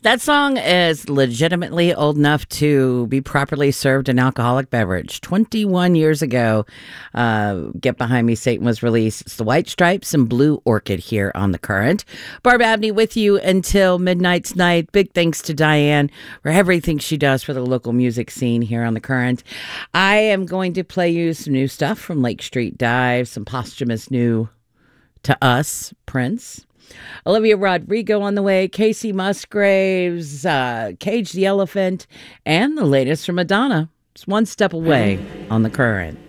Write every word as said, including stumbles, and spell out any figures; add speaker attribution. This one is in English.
Speaker 1: That song is legitimately old enough to be properly served an alcoholic beverage. twenty-one years ago, uh, Get Behind Me, Satan was released. It's the White Stripes and Blue Orchid here on The Current. Barb Abney with you until midnight tonight. Big thanks to Diane for everything she does for the local music scene here on The Current. I am going to play you some new stuff from Lake Street Dive, some posthumous new to us, Prince. Olivia Rodrigo on the way, Casey Musgraves, uh, Cage the Elephant, and the latest from Madonna. It's one step away on The Current.